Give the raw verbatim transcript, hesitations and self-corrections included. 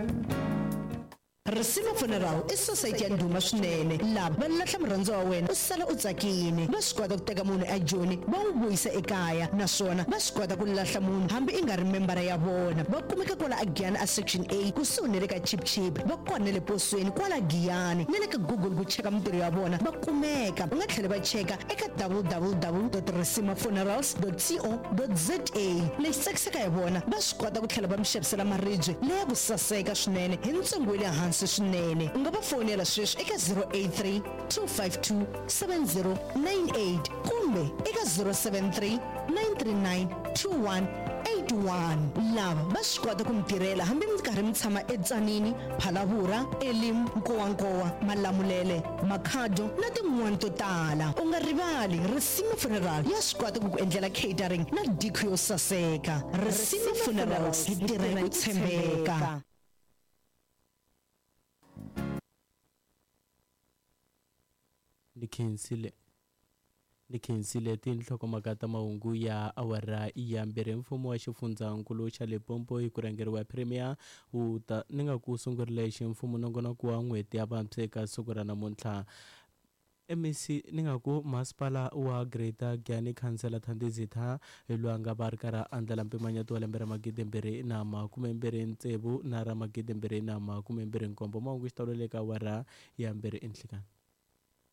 Risima Funeral i society ya ndhuma swinene laha va lahla murhandzo wa wena u sala u tsakini. Va swi kota ku teka munhu ejoni va n'wi vuyisa ekaya naswona va swi kota ku lahla munhu hambi i nga ri membara ya vona. Va kumeka kwala a Giyani a section A kusuhi ni le ka Chip Chip. Va kona le posweni kwala Giyani ni le ka Google ku cheka mintirho ya vona va kumeka. U nga tlhela va cheka eka w w w dot risima funerals dot co dot za. Lexi tsakisaka hi vona va swi kota ku tlhela va mi xavisela maribye leya ku saseka swinene hi ntsengo wa le hansi swinene. U nga va fonela sweswi eka zero eight three two five two seven zero nine eight kumbe eka zero seven three nine three nine two one eight one. Lava va swi kota ku mi tirhela hambi mi karhi mi tshama eTzanini, Phalavura, Elim, Nkowankowa, Malamulele, Makhado na tin'wana to tala. U nga rivali Risima Funeral ya swi kota ku ku endlela catering na diko yo saseka. Risima Funerals hi tirha ku tshembeka. Nikhensile Nikhensile tinhlokomhaka ta mahungu ya awara ya mbirhi. Mfumo wa xifundzankulu xa Limpopo hi ku rhangeriwa Premier wu ta ni nga ku sungurile ximfumo nongonoko wa n'hweti ya vantshwa eka siku ra namuntlha. M C ni nga ku masipala wa Greater Giyani Councillor Thandi Zitha hi loyi a nga va ri karhi a andlala mpimanyeto wa lembe ra magidembirhi na makumembirhi ntsevu na ra magidembirhi na makumembirhi nkombo. Mahungu xitalo le ka awara ya mbirhi enhlikani.